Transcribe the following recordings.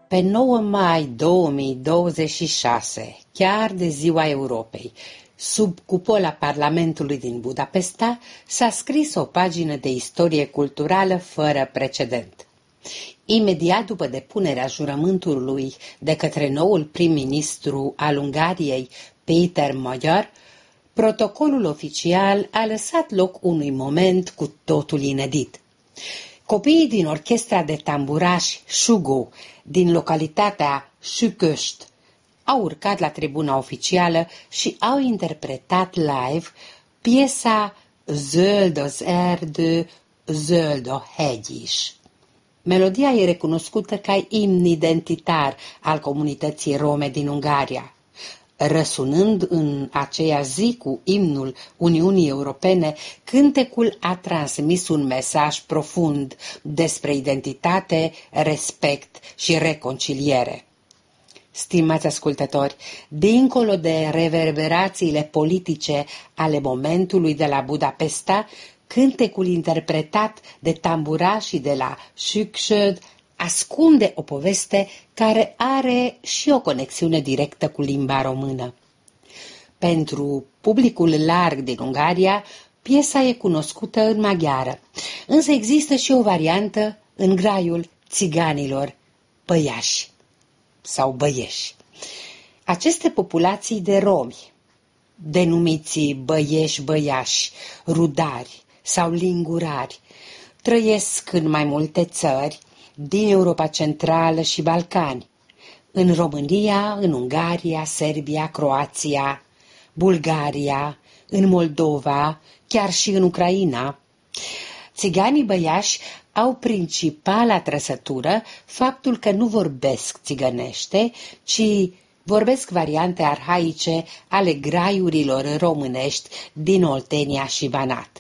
Pe 9 mai 2026, chiar de Ziua Europei, sub cupola Parlamentului din Budapesta, s-a scris o pagină de istorie culturală fără precedent. Imediat după depunerea jurământului de către noul prim-ministru al Ungariei, Péter Magyar, protocolul oficial a lăsat loc unui moment cu totul inedit. Copiii din orchestra de tamburași Sugó din localitatea Szűköst au urcat la tribuna oficială și au interpretat live piesa Zöld az erdő, zöld a hegy is. Melodia e recunoscută ca imn identitar al comunității rome din Ungaria. Răsunând în aceea zi cu imnul Uniunii Europene, cântecul a transmis un mesaj profund despre identitate, respect și reconciliere. Stimați ascultători, dincolo de reverberațiile politice ale momentului de la Budapesta, cântecul interpretat de tamburașii de la Szűkköd ascunde o poveste care are și o conexiune directă cu limba română. Pentru publicul larg din Ungaria, piesa e cunoscută în maghiară, însă există și o variantă în graiul țiganilor băiași sau băieși. Aceste populații de romi, denumiți băieși băiași, rudari sau lingurari, trăiesc în mai multe țări din Europa Centrală și Balcani, în România, în Ungaria, Serbia, Croația, Bulgaria, în Moldova, chiar și în Ucraina. Țiganii băiași au principala trăsătură faptul că nu vorbesc țigănește, ci vorbesc variante arhaice ale graiurilor românești din Oltenia și Banat.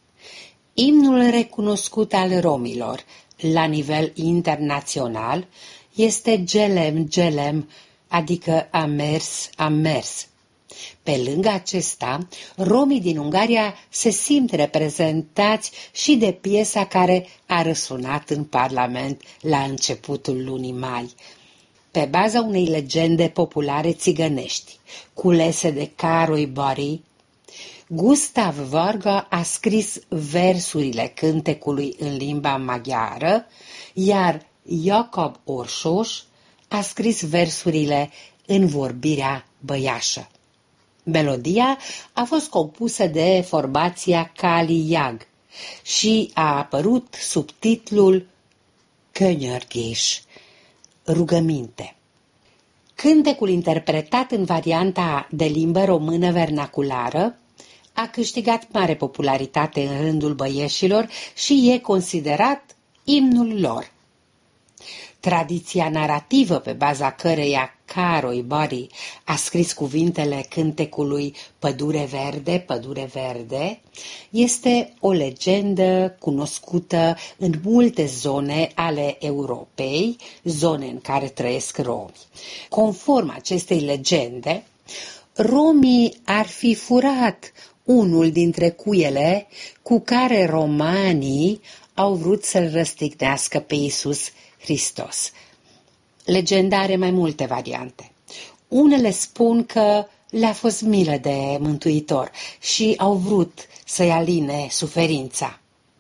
Imnul recunoscut al romilor la nivel internațional este Gelem, Gelem, adică am mers, am mers. Pe lângă acesta, romii din Ungaria se simt reprezentați și de piesa care a răsunat în Parlament la începutul lunii mai, pe baza unei legende populare țigănești, culese de Károly Bari. Gustav Varga a scris versurile cântecului în limba maghiară, iar Jakab Orsós a scris versurile în vorbirea băiașă. Melodia a fost compusă de formația Kali Jag și a apărut sub titlul Könyörgés, rugăminte. Cântecul interpretat în varianta de limbă română vernaculară a câștigat mare popularitate în rândul băieșilor și e considerat imnul lor. Tradiția narrativă pe baza căreia Károly Bari a scris cuvintele cântecului Pădure verde, este o legendă cunoscută în multe zone ale Europei, zone în care trăiesc romi. Conform acestei legende, romii ar fi furat unul dintre cuiele cu care romanii au vrut să-l răstignească pe Iisus Hristos. Legenda are mai multe variante. Unele spun că le-a fost milă de Mântuitor și au vrut să-i aline suferința.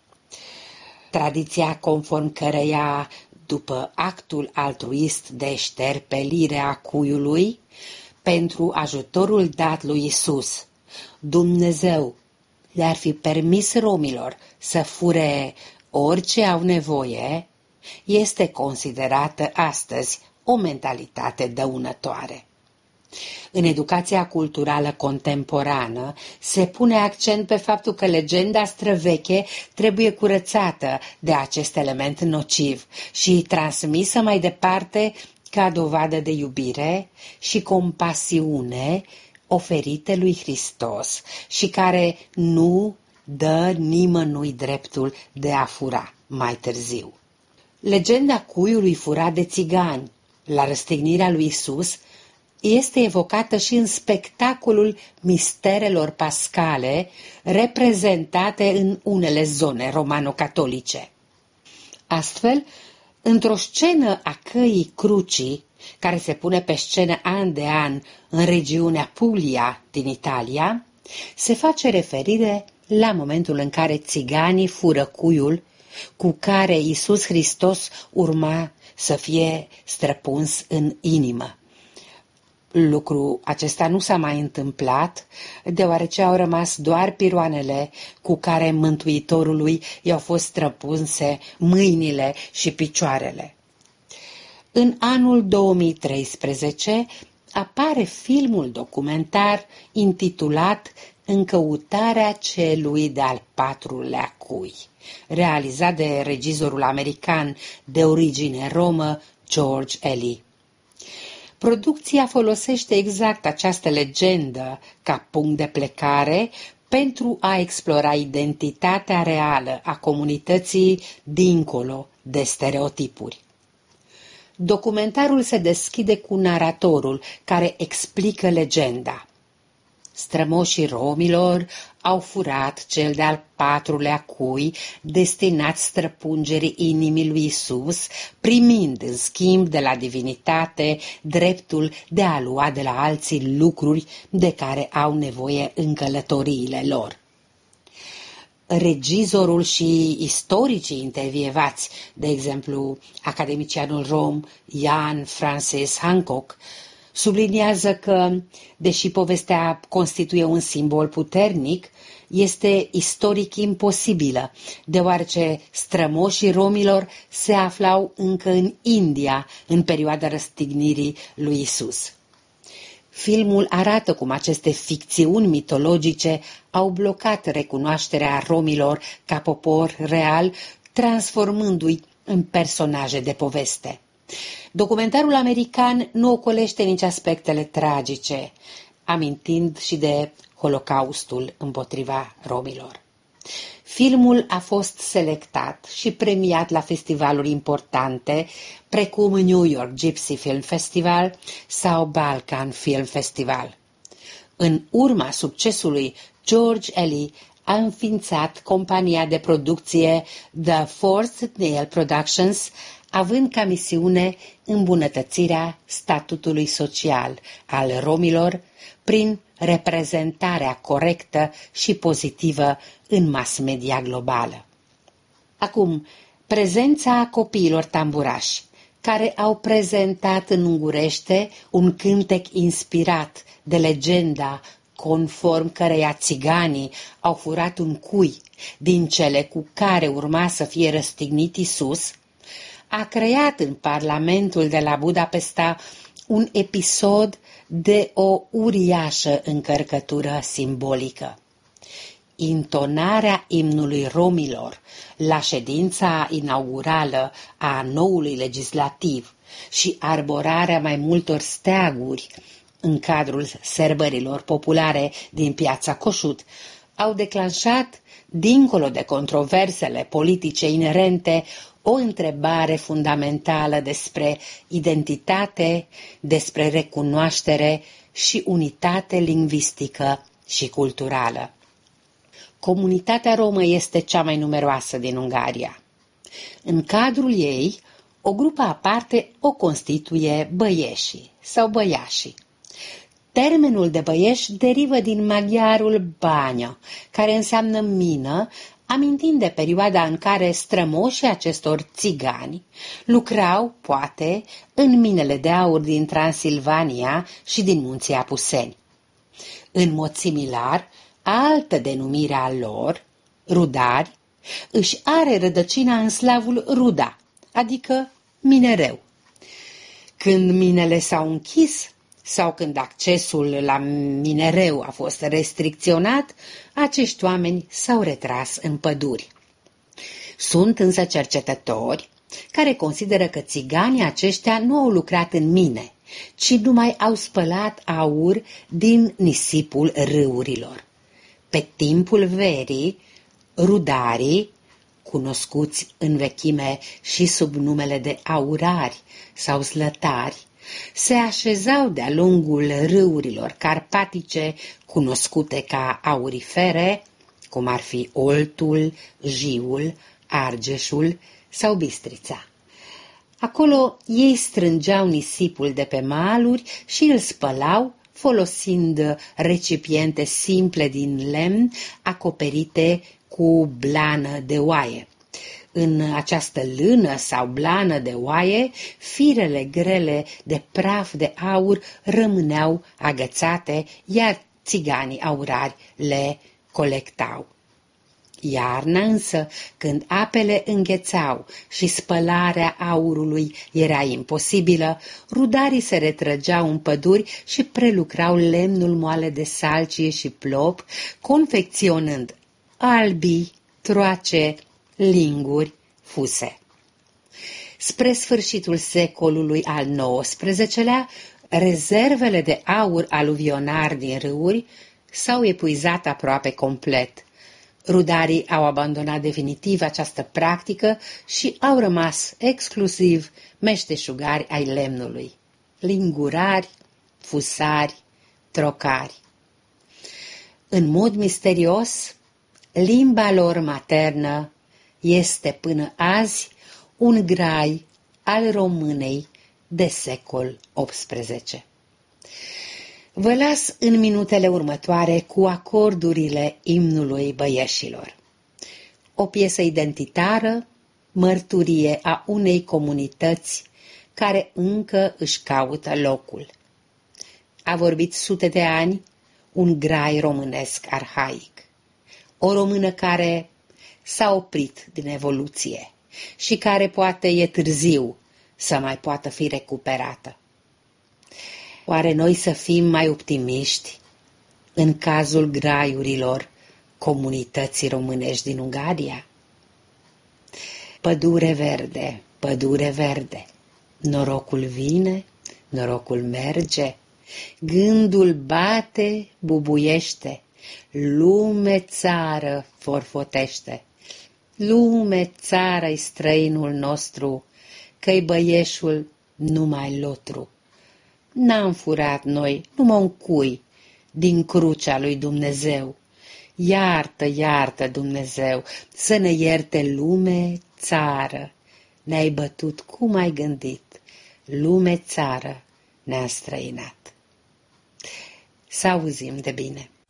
Tradiția conform căreia, după actul altruist de șterpelire a cuiului, pentru ajutorul dat lui Iisus, Dumnezeu le-ar fi permis romilor să fure orice au nevoie, este considerată astăzi o mentalitate dăunătoare. În educația culturală contemporană se pune accent pe faptul că legenda străveche trebuie curățată de acest element nociv și transmisă mai departe ca dovadă de iubire și compasiune oferite lui Hristos și care nu dă nimănui dreptul de a fura mai târziu. Legenda cuiului furat de țigani la răstignirea lui Iisus este evocată și în spectacolul misterelor pascale reprezentate în unele zone romano-catolice. Astfel, Într-o scenă a Căii Crucii, care se pune pe scenă an de an în regiunea Puglia din Italia, se face referire la momentul în care țiganii fură cuiul cu care Iisus Hristos urma să fie străpuns în inimă. Lucru acesta nu s-a mai întâmplat, deoarece au rămas doar piroanele cu care Mântuitorului i-au fost străpunse mâinile și picioarele. În anul 2013 apare filmul documentar intitulat În căutarea celui de-al patrulea cui, realizat de regizorul american de origine romă George Ely. Producția folosește exact această legendă ca punct de plecare pentru a explora identitatea reală a comunității dincolo de stereotipuri. Documentarul se deschide cu naratorul care explică legenda. Strămoșii romilor au furat cel de-al patrulea cui destinat străpungerii inimii lui Iisus, primind în schimb de la divinitate dreptul de a lua de la alții lucruri de care au nevoie în călătoriile lor. Regizorul și istoricii intervievați, de exemplu academicianul rom Jan Francis Hancock, subliniază că, deși povestea constituie un simbol puternic, este istoric imposibilă, deoarece strămoșii romilor se aflau încă în India în perioada răstignirii lui Isus. Filmul arată cum aceste ficțiuni mitologice au blocat recunoașterea romilor ca popor real, transformându-i în personaje de poveste. Documentarul american nu ocolește nici aspectele tragice, amintind și de Holocaustul împotriva romilor. Filmul a fost selectat și premiat la festivaluri importante, precum New York Gypsy Film Festival sau Balkan Film Festival. În urma succesului, George Ely a înființat compania de producție The Fourth Nail Productions, având ca misiune îmbunătățirea statutului social al romilor prin reprezentarea corectă și pozitivă în mass media globală. Acum, prezența copiilor tamburași, care au prezentat în ungurește un cântec inspirat de legenda conform căreia țiganii au furat un cui din cele cu care urma să fie răstignit Isus, a creat în Parlamentul de la Budapesta un episod de o uriașă încărcătură simbolică. Intonarea imnului romilor la ședința inaugurală a noului legislativ și arborarea mai multor steaguri în cadrul sărbărilor populare din Piața Coșut au declanșat, dincolo de controversele politice inerente, o întrebare fundamentală despre identitate, despre recunoaștere și unitate lingvistică și culturală. Comunitatea romă este cea mai numeroasă din Ungaria. În cadrul ei, o grupă aparte o constituie băieșii sau băiașii. Termenul de băieși derivă din maghiarul banya, care înseamnă mină, amintind de perioada în care strămoșii acestor țigani lucrau, poate, în minele de aur din Transilvania și din munții Apuseni. În mod similar, altă denumire a lor, rudari, își are rădăcina în slavul ruda, adică minereu. Când minele s-au închis sau când accesul la minereu a fost restricționat, acești oameni s-au retras în păduri. Sunt însă cercetători care consideră că țiganii aceștia nu au lucrat în mine, ci numai au spălat aur din nisipul râurilor. Pe timpul verii, rudarii, cunoscuți în vechime și sub numele de aurari sau slătari, se așezau de-a lungul râurilor carpatice cunoscute ca aurifere, cum ar fi Oltul, Jiul, Argeșul sau Bistrița. Acolo ei strângeau nisipul de pe maluri și îl spălau folosind recipiente simple din lemn acoperite cu blană de oaie. În această lână sau blană de oaie, firele grele de praf de aur rămâneau agățate, iar țiganii aurari le colectau. Iarna însă, când apele înghețau și spălarea aurului era imposibilă, rudarii se retrăgeau în păduri și prelucrau lemnul moale de salcie și plop, confecționând albii, troace, linguri, fuse. Spre sfârșitul secolului al XIX-lea, rezervele de aur aluvionar din râuri s-au epuizat aproape complet. Rudarii au abandonat definitiv această practică și au rămas exclusiv meșteșugari ai lemnului, lingurari, fusari, trocari. În mod misterios, limba lor maternă este până azi un grai al românei de secol XVIII. Vă las în minutele următoare cu acordurile imnului băieșilor. O piesă identitară, mărturie a unei comunități care încă își caută locul. A vorbit sute de ani un grai românesc arhaic, o română care s-a oprit din evoluție și care poate e târziu să mai poată fi recuperată. Oare noi să fim mai optimiști în cazul graiurilor comunității românești din Ungaria? Pădure verde, norocul vine, norocul merge, gândul bate, bubuiește, lume țară forfotește. Lume țară-i străinul nostru, că-i băieșul numai lotru. N-am furat noi numai un cui din crucea lui Dumnezeu. Iartă, iartă, Dumnezeu, să ne ierte lume, țară. Ne-ai bătut cum ai gândit, lume, țară, ne-a străinat. Să auzim de bine.